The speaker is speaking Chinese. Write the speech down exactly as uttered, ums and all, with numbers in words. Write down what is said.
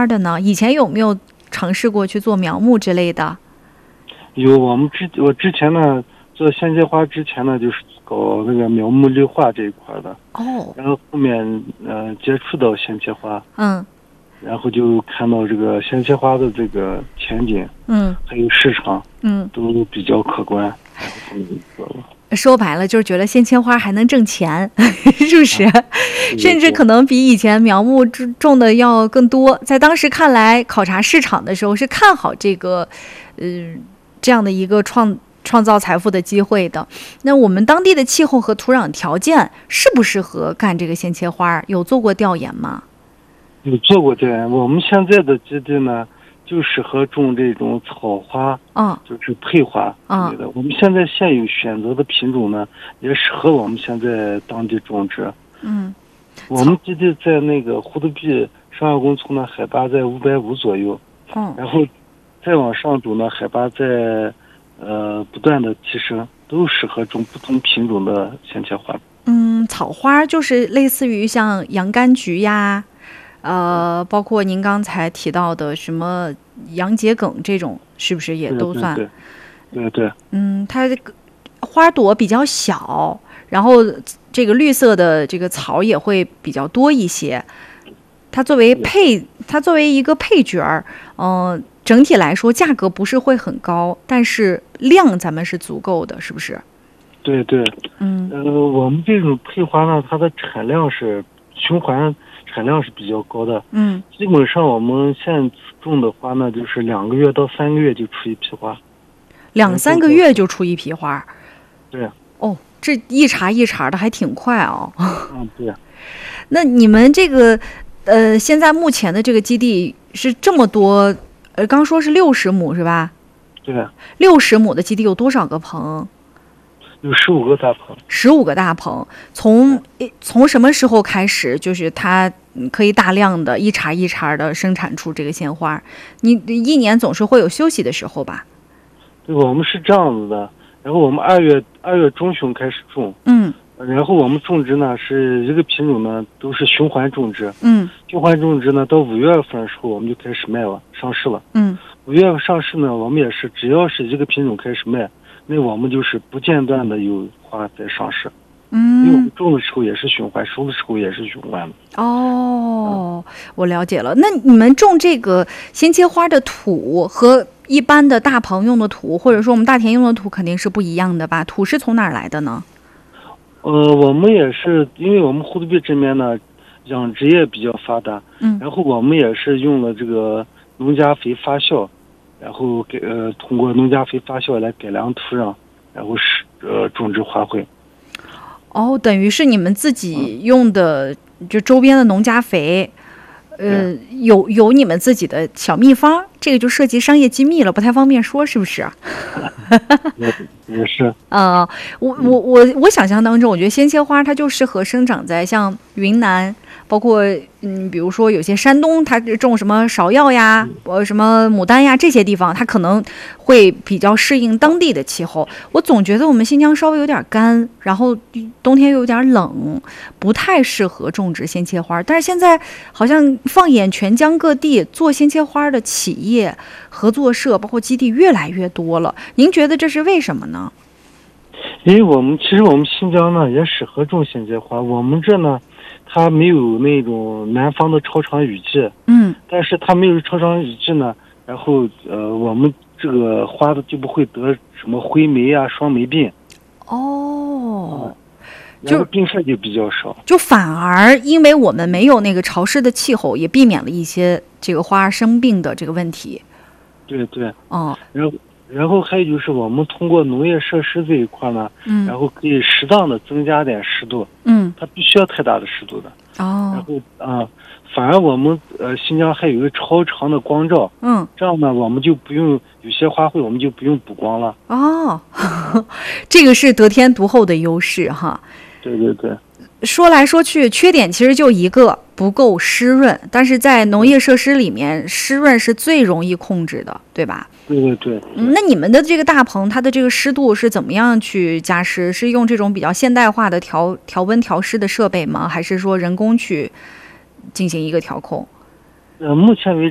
花的呢？以前有没有尝试过去做苗木之类的？ 有，我们之我之前呢做鲜切花之前呢，就是搞那个苗木绿化这一块的。 哦。 然后后面呃接触到鲜切花， 嗯。 然后就看到这个鲜切花的这个前景， 嗯， 还有市场， 嗯， 都比较可观。然后后面就做了。 说白了就是觉得鲜切花还能挣钱，是不是？ 啊、 甚至可能比以前苗木种的要更多。在当时看来，考察市场的时候是看好这个，呃，这样的一个创创造财富的机会的。那我们当地的气候和土壤条件适不适合干这个鲜切花？有做过调研吗？ 有做过调研。我们现在的基地呢，就适合种这种草花， 嗯， 就是配花之类的。嗯、我们现在现有选择的品种呢，也适合我们现在当地种植。 嗯， 我们基地在那个胡杜壁商业工村呢，海拔在五百五左右。 嗯， 然后再往上走呢，海拔在呃不断的提升，都适合种不同品种的鲜切花。 嗯，草花就是类似于像洋甘菊呀。呃，包括您刚才提到的什么洋桔梗这种，是不是也都算？ 对对 对, 对, 对。 嗯，它花朵比较小，然后这个绿色的这个草也会比较多一些。它作为配，它作为一个配角儿，嗯、呃，整体来说价格不是会很高，但是量咱们是足够的，是不是？ 对对， 嗯， 呃，我们这种配花呢，它的产量是循环。产量是比较高的， 嗯， 基本上我们现在种的花呢，就是两个月到三个月就出一批花， 两三个月就出一批花， 对， 哦，这一茬一茬的还挺快哦。 嗯，对。 那你们这个，呃，现在目前的这个基地是这么多，呃，刚说是六十亩是吧？ 对， 六十亩的基地有多少个棚？ 有十五个大棚， 十五个大棚。从从什么时候开始，就是它可以大量的一茬一茬的生产出这个鲜花？你一年总是会有休息的时候吧？ 对，我们是这样子的。然后我们二月二月中旬开始种， 嗯， 然后我们种植呢是一个品种呢都是循环种植， 嗯， 循环种植呢到五月份的时候我们就开始卖了，上市了， 嗯， 五月上市呢，我们也是只要是一个品种开始卖。那我们就是不间断的有花在上市， 嗯， 因为我们种的时候也是循环，收的时候也是循环的。 哦，我了解了。那你们种这个鲜切花的土和一般的大棚用的土，或者说我们大田用的土肯定是不一样的吧？土是从哪儿来的呢？ 呃，我们也是，因为我们胡杜壁这边呢，养殖业比较发达， 嗯， 然后我们也是用了这个农家肥发酵。然后给呃通过农家肥发酵来改良土壤，然后是呃种植花卉。 哦，等于是你们自己用的，嗯、就周边的农家肥，呃，有有你们自己的小秘方，这个就涉及商业机密了，不太方便说，是不是？ 也也是。 啊、呃，我我我我想象当中，我觉得鲜切花它就适合生长在像云南。包括嗯，比如说有些山东，它种什么芍药呀，呃，什么牡丹呀，这些地方它可能会比较适应当地的气候。我总觉得我们新疆稍微有点干，然后冬天又有点冷，不太适合种植鲜切花。但是现在好像放眼全疆各地，做鲜切花的企业、合作社，包括基地越来越多了。您觉得这是为什么呢？ 因为我们其实我们新疆呢也适合种鲜切花，我们这呢。它没有那种南方的超长雨季， 嗯， 但是它没有超长雨季呢，然后呃，我们这个花的就不会得什么灰霉啊、霜霉病。 哦， 然后病害就比较少， 就反而因为我们没有那个潮湿的气候，也避免了一些这个花生病的这个问题。 对对， 哦， 然后然后还有就是我们通过农业设施这一块呢， 嗯， 然后可以适当的增加点湿度， 嗯， 它不需要太大的湿度的。 哦， 然后啊、呃，反而我们呃新疆还有一个超长的光照， 嗯， 这样呢我们就不用有些花卉我们就不用补光了。 哦，这个是得天独厚的优势哈。 对对对。 说来说去，缺点其实就一个，不够湿润。但是在农业设施里面，湿润是最容易控制的，对吧？ 对对对。 嗯，那你们的这个大棚，它的这个湿度是怎么样去加湿？是用这种比较现代化的调调温调湿的设备吗？还是说人工去进行一个调控？ 呃，目前为止。